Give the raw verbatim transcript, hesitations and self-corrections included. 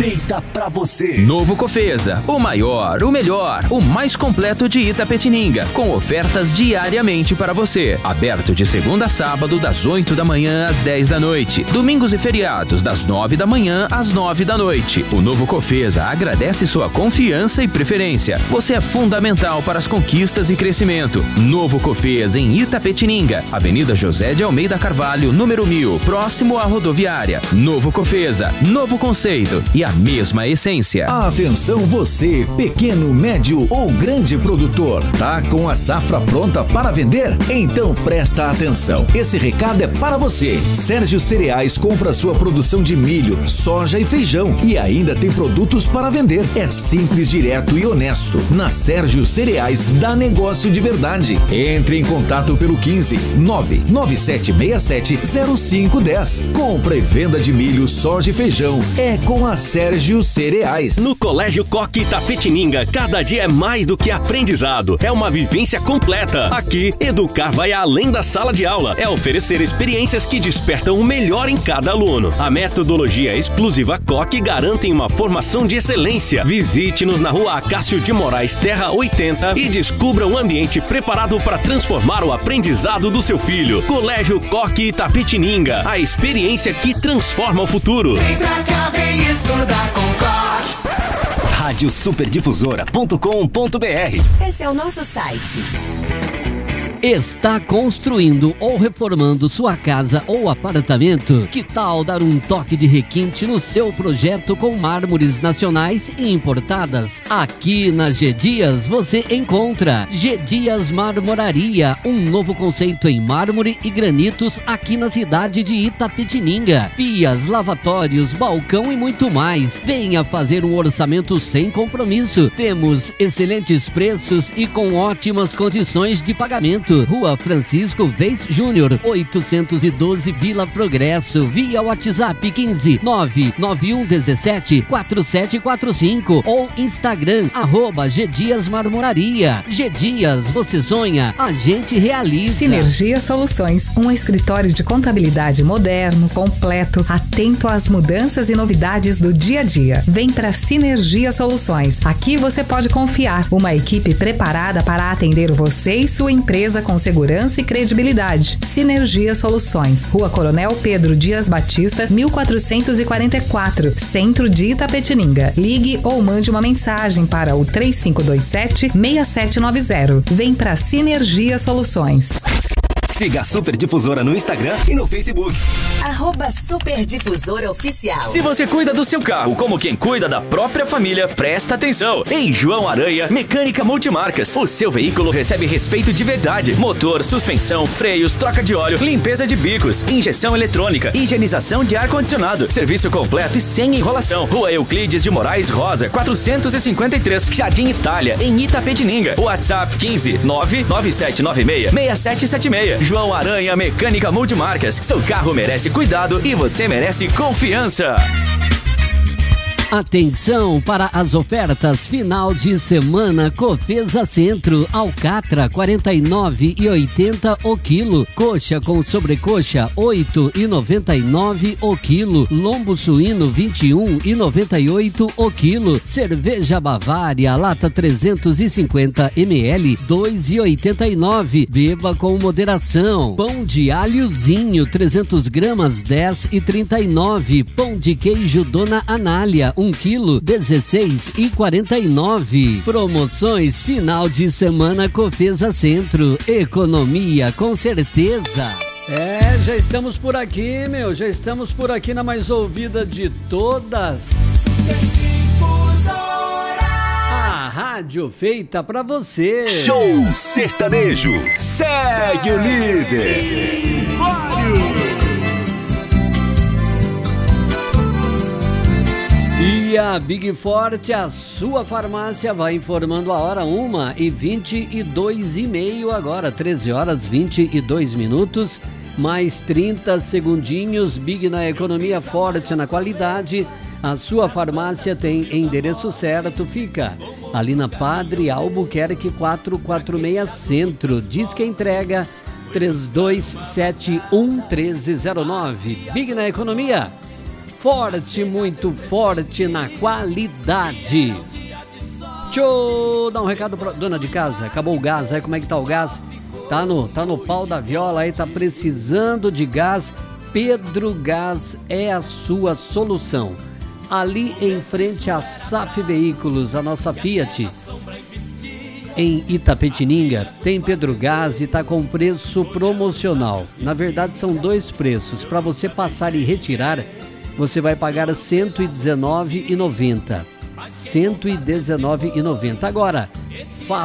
feita pra você. Novo Cofesa, o maior, o melhor, o mais completo de Itapetininga, com ofertas diariamente para você. Aberto de segunda a sábado, das oito da manhã às dez da noite. Domingos e feriados, das nove da manhã às nove da noite. O Novo Cofesa agradece sua confiança e preferência. Você é fundamental para as conquistas e crescimento. Novo Cofesa em Itapetininga, Avenida José de Almeida Carvalho, número mil, próximo à rodoviária. Novo Cofesa, novo conceito e a mesma essência. Atenção você, pequeno, médio ou grande produtor. Tá com a safra pronta para vender? Então presta atenção. Esse recado é para você. Sérgio Cereais compra sua produção de milho, soja e feijão e ainda tem produtos para vender. É simples, direto e honesto. Na Sérgio Cereais dá negócio de verdade. Entre em contato pelo quinze nove nove sete seis sete zero cinco um zero. Compra e venda de milho, soja e feijão é com a Sérgio Cereais. No Colégio Coque Itapetininga, cada dia é mais do que aprendizado. É uma vivência completa. Aqui, educar vai além da sala de aula. É oferecer experiências que despertam o melhor em cada aluno. A metodologia exclusiva Coque garante uma formação de excelência. Visite-nos na rua Acácio de Moraes, Terra oitenta e descubra um ambiente preparado para transformar o aprendizado do seu filho. Colégio Coque Itapetininga, a experiência que transforma o futuro. Vem pra cá, vem estudar com Coque. rádio superdifusora ponto com ponto br. Esse é o nosso site. Está construindo ou reformando sua casa ou apartamento? Que tal dar um toque de requinte no seu projeto com mármores nacionais e importadas? Aqui na G Dias você encontra G Dias Marmoraria, um novo conceito em mármore e granitos aqui na cidade de Itapetininga. Pias, lavatórios, balcão e muito mais. Venha fazer um orçamento sem compromisso. Temos excelentes preços e com ótimas condições de pagamento. Rua Francisco Veiz Júnior, oitocentos e doze, Vila Progresso, via WhatsApp quinze nove nove um um sete quatro sete quatro cinco ou Instagram, arroba G Dias Marmoraria. G Dias, você sonha, a gente realiza. Sinergia Soluções, um escritório de contabilidade moderno, completo, atento às mudanças e novidades do dia a dia. Vem para Sinergia Soluções. Aqui você pode confiar. Uma equipe preparada para atender você e sua empresa com segurança e credibilidade. Sinergia Soluções, Rua Coronel Pedro Dias Batista, mil quatrocentos e quarenta e quatro, Centro de Itapetininga. Ligue ou mande uma mensagem para o três cinco dois sete seis sete nove zero. Vem para Sinergia Soluções. Siga a Superdifusora no Instagram e no Facebook. Arroba Superdifusora Oficial. Se você cuida do seu carro como quem cuida da própria família, presta atenção. Em João Aranha, Mecânica Multimarcas. O seu veículo recebe respeito de verdade. Motor, suspensão, freios, troca de óleo, limpeza de bicos, injeção eletrônica, higienização de ar-condicionado. Serviço completo e sem enrolação. Rua Euclides de Moraes Rosa, quatrocentos e cinquenta e três, Jardim Itália, em Itapetininga. WhatsApp quinze nove nove sete nove seis seis sete sete seis. João Aranha Mecânica Multimarcas. Seu carro merece cuidado e você merece confiança. Atenção para as ofertas final de semana Cofesa Centro. Alcatra quarenta e nove reais e oitenta centavos o quilo. Coxa com sobrecoxa oito reais e noventa e nove centavos o quilo. Lombo suíno vinte e um reais e noventa e oito centavos o quilo. Cerveja Bavária lata trezentos e cinquenta mililitros dois reais e oitenta e nove centavos. Beba com moderação. Pão de alhozinho trezentos gramas dez reais e trinta e nove centavos. Pão de queijo Dona Anália um quilo, dezesseis reais e quarenta e nove centavos. Promoções final de semana Cofesa Centro. Economia com certeza. É, já estamos por aqui, meu. Já estamos por aqui na mais ouvida de todas. A rádio feita pra você. Show Sertanejo. Segue o líder. E a Big Forte, a sua farmácia, vai informando a hora uma e vinte e dois e meio agora, treze horas vinte e dois minutos, mais trinta segundinhos. Big na economia, forte na qualidade. A sua farmácia tem endereço certo, fica ali na Padre Albuquerque quatrocentos e quarenta e seis Centro. Diz que entrega três dois sete um um três zero nove. Big na economia, Forte, muito forte na qualidade. Deixa eu dar um recado pra dona de casa. Acabou o gás, aí como é que tá o gás? Tá no, tá no pau da viola aí, tá precisando de gás. Pedro Gás é a sua solução. Ali em frente a S A F Veículos, a nossa Fiat, em Itapetininga, tem Pedro Gás e tá com preço promocional. Na verdade são dois preços. Para você passar e retirar, você vai pagar cento e dezenove reais e noventa centavos. cento e dezenove reais e noventa centavos. Agora, fala